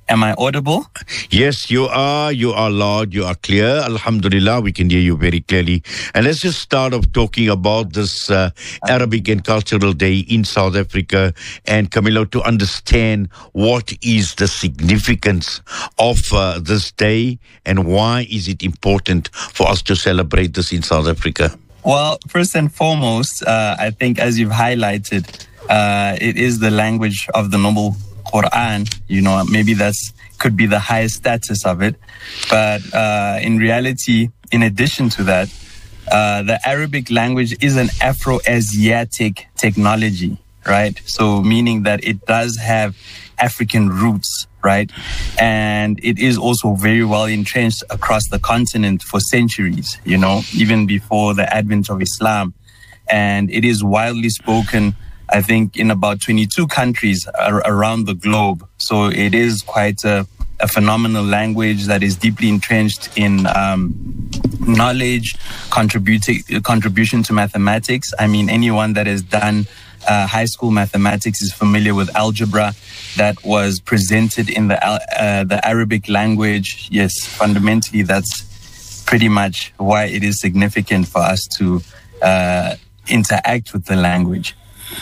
Am I audible? Yes, you are. You are loud. You are clear. Alhamdulillah, we can hear you very clearly. And let's just start off talking about this uh, Arabic and Cultural Day in South Africa. And Camilo, to understand what is the significance of uh, this day and why is it important for us to celebrate this in South Africa? Well, first and foremost, uh, I think as you've highlighted, uh, it is the language of the noble Quran. You know, maybe that's could be the highest status of it. But uh, in reality, in addition to that, uh, the Arabic language is an Afro-Asiatic technology, right? So meaning that it does have African roots, right? And it is also very well entrenched across the continent for centuries, you know, even before the advent of Islam. And it is widely spoken, I think, in about twenty-two countries ar- around the globe. So it is quite a, a phenomenal language that is deeply entrenched in um, knowledge, contributing contribution to mathematics. I mean, anyone that has done uh, high school mathematics is familiar with algebra that was presented in the uh, the Arabic language. Yes, fundamentally, that's pretty much why it is significant for us to uh, interact with the language.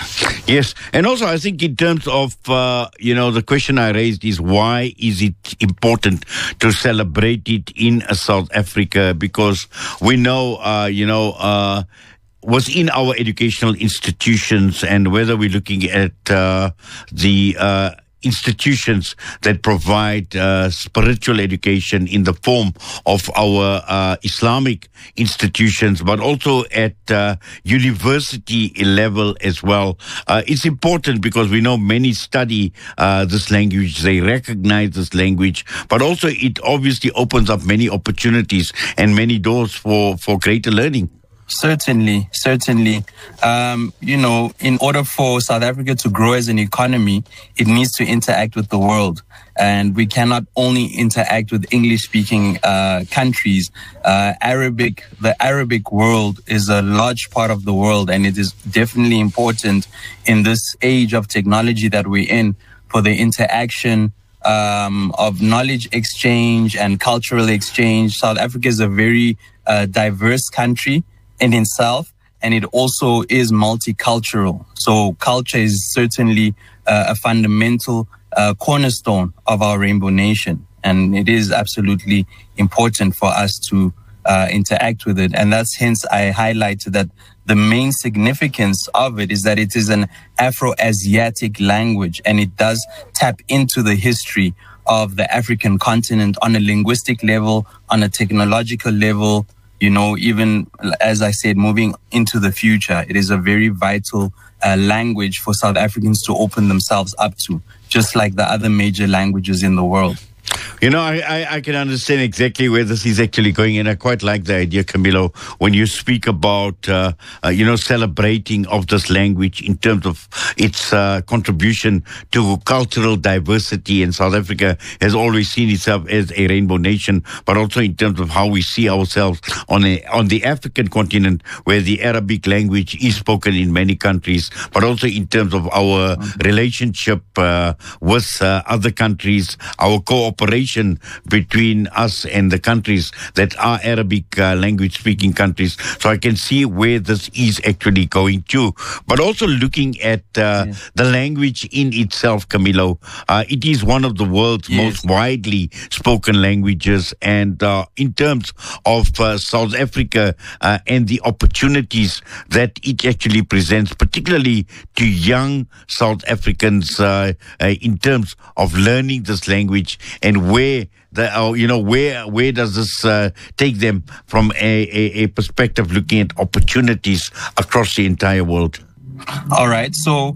Yes, and also I think in terms of, uh, you know, the question I raised is why is it important to celebrate it in uh, South Africa? Because we know, uh, you know, uh, within our educational institutions, and whether we're looking at uh, the uh, institutions that provide uh, spiritual education in the form of our uh, Islamic institutions, but also at uh, university level as well. Uh, it's important because we know many study uh, this language, they recognize this language, but also it obviously opens up many opportunities and many doors for, for greater learning. Certainly, certainly. Um, you know, in order for South Africa to grow as an economy, it needs to interact with the world. And we cannot only interact with English-speaking uh, countries. Uh, Arabic, the Arabic world is a large part of the world, and it is definitely important in this age of technology that we're in for the interaction um, of knowledge exchange and cultural exchange. South Africa is a very uh, diverse country in itself, and it also is multicultural. So culture is certainly uh, a fundamental uh, cornerstone of our Rainbow Nation, and it is absolutely important for us to uh, interact with it. And that's hence I highlighted that the main significance of it is that it is an Afro-Asiatic language, and it does tap into the history of the African continent on a linguistic level, on a technological level. You know, even as I said, moving into the future, it is a very vital uh, language for South Africans to open themselves up to, just like the other major languages in the world. You know, I, I, I can understand exactly where this is actually going, and I quite like the idea, Camilo, when you speak about, uh, uh, you know, celebrating of this language in terms of its uh, contribution to cultural diversity. And South Africa has always seen itself as a rainbow nation, but also in terms of how we see ourselves on a, on the African continent, where the Arabic language is spoken in many countries, but also in terms of our relationship uh, with uh, other countries, our cooperation between us and the countries that are Arabic uh, language speaking countries. So I can see where this is actually going to. But also looking at uh, yeah. the language in itself, Camilo, uh, it is one of the world's yes. most widely spoken languages. And uh, in terms of uh, South Africa uh, and the opportunities that it actually presents, particularly to young South Africans uh, uh, in terms of learning this language, and where the uh, you know where where does this uh, take them from a, a, a perspective looking at opportunities across the entire world? All right. So,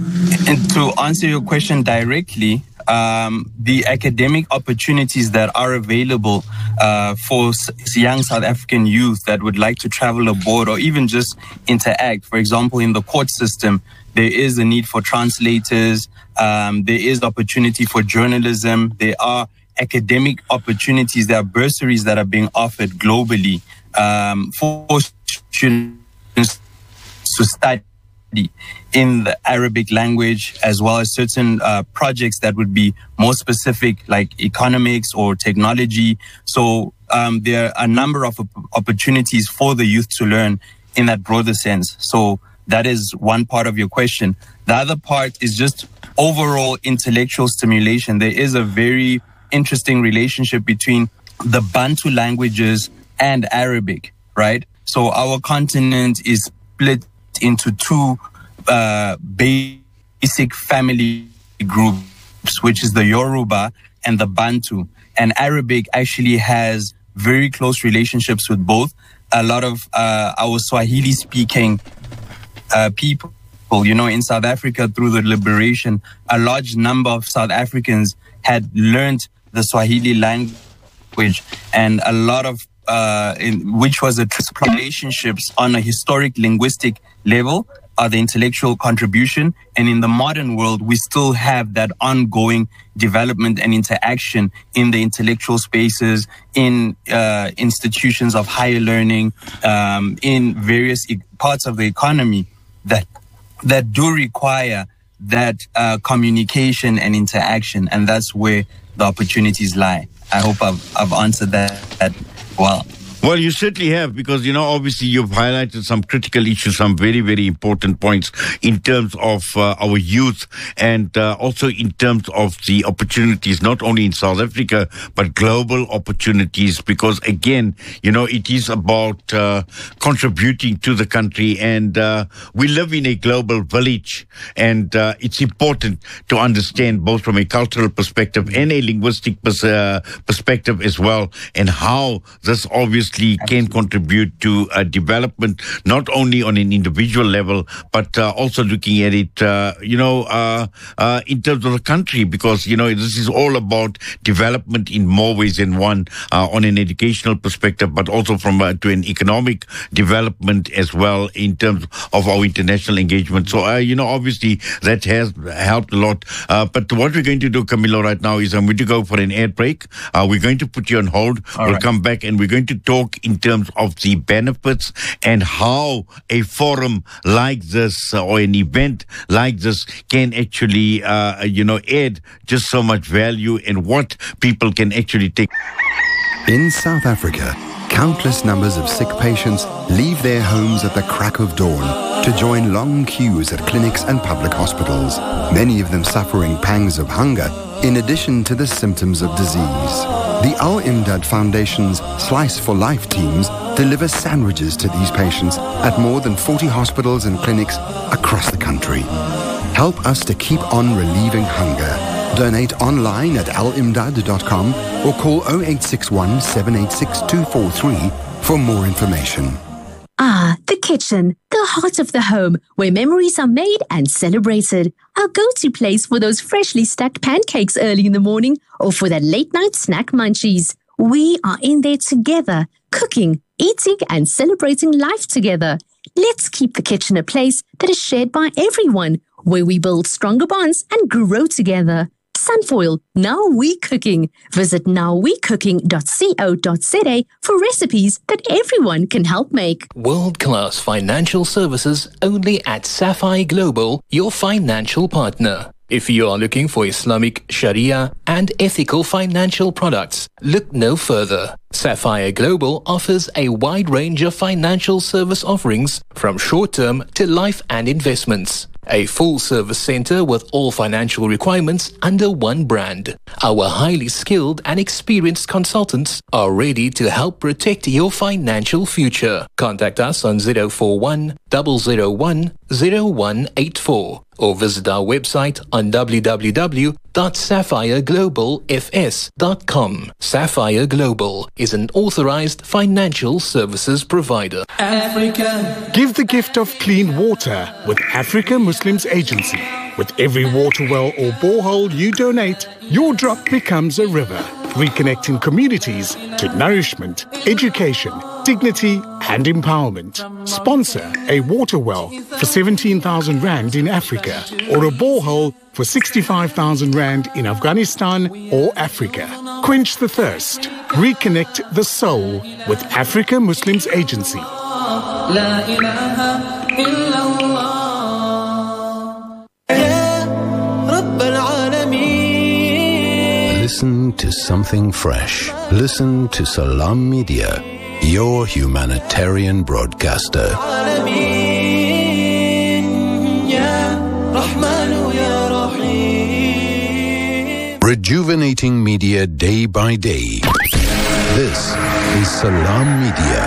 and to answer your question directly, um, the academic opportunities that are available uh, for s- young South African youth that would like to travel abroad or even just interact, for example, in the court system, there is a need for translators. Um, there is opportunity for journalism. There are academic opportunities. There are bursaries that are being offered globally um, for students to study in the Arabic language, as well as certain uh, projects that would be more specific, like economics or technology. So um, there are a number of op- opportunities for the youth to learn in that broader sense. So that is one part of your question. The other part is just overall intellectual stimulation. There is a very interesting relationship between the Bantu languages and Arabic, right? So our continent is split into two uh, basic family groups, which is the Yoruba and the Bantu. And Arabic actually has very close relationships with both. A lot of uh, our Swahili-speaking uh, people, you know, in South Africa through the liberation, a large number of South Africans had learned the Swahili language, and a lot of uh, in, which was a relationships on a historic linguistic level are the intellectual contribution. And in the modern world, we still have that ongoing development and interaction in the intellectual spaces, in uh, institutions of higher learning, um, in various e- parts of the economy that that do require that uh, communication and interaction. And that's where the opportunities lie. I hope I've, I've answered that, that well. Well, you certainly have, because, you know, obviously you've highlighted some critical issues, some very, very important points in terms of uh, our youth, and uh, also in terms of the opportunities, not only in South Africa, but global opportunities, because, again, you know, it is about uh, contributing to the country, and uh, we live in a global village, and uh, it's important to understand both from a cultural perspective and a linguistic pers- uh, perspective as well, and how this obviously can contribute to uh, development, not only on an individual level, but uh, also looking at it, uh, you know, uh, uh, in terms of the country, because, you know, this is all about development in more ways than one, uh, on an educational perspective, but also from uh, to an economic development as well in terms of our international engagement. So, uh, you know, obviously that has helped a lot. Uh, but what we're going to do, Camilo, right now is I'm going to go for an ad break. Uh, we're going to put you on hold. All we'll right. come back and we're going to talk in terms of the benefits and how a forum like this uh, or an event like this can actually, uh, you know, add just so much value and what people can actually take. In South Africa, countless numbers of sick patients leave their homes at the crack of dawn to join long queues at clinics and public hospitals, many of them suffering pangs of hunger in addition to the symptoms of disease. The Al Imdad Foundation's Slice for Life teams deliver sandwiches to these patients at more than forty hospitals and clinics across the country. Help us to keep on relieving hunger. Donate online at al imdad dot com or call oh eight six one, seven eight six, two four three for more information. Ah, the kitchen, the heart of the home, where memories are made and celebrated. Our go-to place for those freshly stacked pancakes early in the morning or for that late-night snack munchies. We are in there together, cooking, eating, and celebrating life together. Let's keep the kitchen a place that is shared by everyone, where we build stronger bonds and grow together. Sunfoil, Now We Cooking. Visit now we cooking dot co dot za for recipes that everyone can help make. World-class financial services only at Sapphire Global, your financial partner. If you are looking for Islamic Sharia and ethical financial products, look no further. Sapphire Global offers a wide range of financial service offerings from short-term to life and investments. A full-service center with all financial requirements under one brand. Our highly skilled and experienced consultants are ready to help protect your financial future. Contact us on zero four one, zero zero one, zero one eight four or visit our website on w w w dot sapphire global f s dot com. Sapphire Global is an authorized financial services provider. Africa. Give the gift of clean water with Africa Muslims Agency. With every water well or borehole you donate, your drop becomes a river, reconnecting communities to nourishment, education, dignity and empowerment. Sponsor a water well for seventeen thousand rand in Africa or a borehole for sixty-five thousand rand in Afghanistan or Africa. Quench the thirst. Reconnect the soul with Africa Muslims Agency. La ilaha illallah. رب العالمين. Listen to something fresh. Listen to Salam Media, your humanitarian broadcaster. Rejuvenating media day by day. This is Salam Media.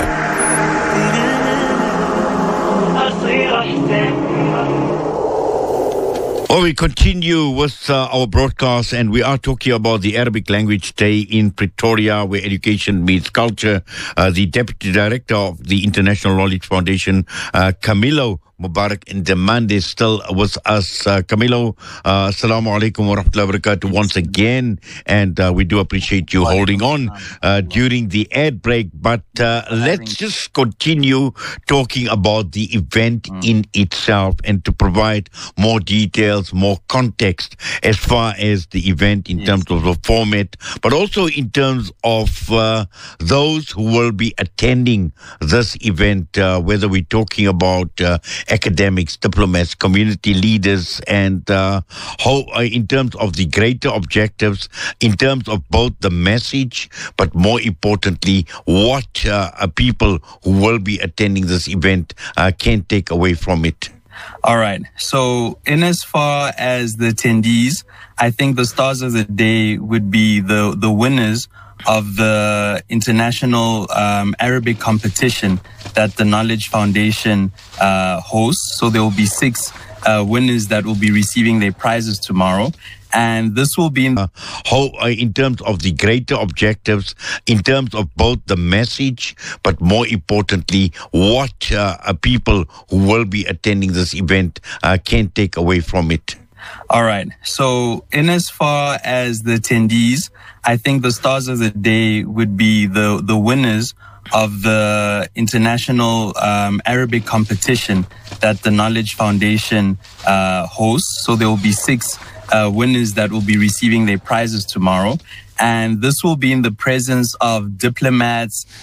Well, we continue with uh, our broadcast, and we are talking about the Arabic Language Day in Pretoria, where education meets culture. Uh, the Deputy Director of the International Knowledge Foundation, uh, Camilo Mubarak Ndemande, is still with us. Uh, Camilo, uh, assalamu alaikum wa rahmatullahi wa barakatuh once again, and uh, we do appreciate you holding on uh, during the ad break. But uh, let's just continue talking about the event in itself and to provide more details, more context as far as the event in yes. terms of the format, but also in terms of uh, those who will be attending this event, uh, whether we're talking about uh, academics, diplomats, community leaders, and uh, how, uh, in terms of the greater objectives, in terms of both the message, but more importantly, what uh, people who will be attending this event uh, can take away from it. All right. So in as far as the attendees, I think the stars of the day would be the, the winners of the international um, Arabic competition that the Knowledge Foundation uh, hosts. So there will be six uh, winners that will be receiving their prizes tomorrow. And this will be in, uh, how, uh, in terms of the greater objectives, in terms of both the message, but more importantly, what uh, people who will be attending this event uh, can take away from it. All right. So in as far as the attendees, I think the stars of the day would be the, the winners of the international um, Arabic competition that the Knowledge Foundation uh, hosts. So there will be six uh, winners that will be receiving their prizes tomorrow. And this will be in the presence of diplomats,